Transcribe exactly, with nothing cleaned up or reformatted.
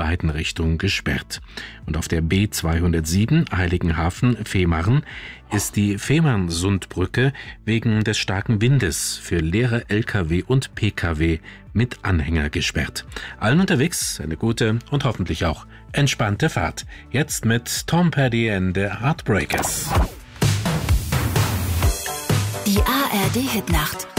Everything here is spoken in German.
beiden Richtungen gesperrt. Und auf der B zweihundertsieben Heiligenhafen-Fehmarn ist die Fehmarnsundbrücke wegen des starken Windes für leere L K W und P K W mit Anhänger gesperrt. Allen unterwegs eine gute und hoffentlich auch entspannte Fahrt. Jetzt mit Tom Petty and the Heartbreakers. Die A R D-Hitnacht